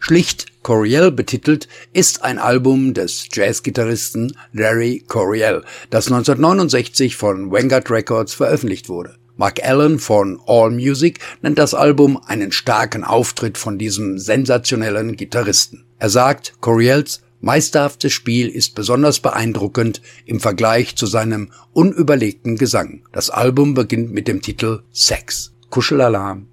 Schlicht Coryell betitelt, ist ein Album des Jazzgitarristen Larry Coryell, das 1969 von Vanguard Records veröffentlicht wurde. Mark Allen von AllMusic nennt das Album einen starken Auftritt von diesem sensationellen Gitarristen. Er sagt, Coryells meisterhaftes Spiel ist besonders beeindruckend im Vergleich zu seinem unüberlegten Gesang. Das Album beginnt mit dem Titel Sex. Kuschelalarm.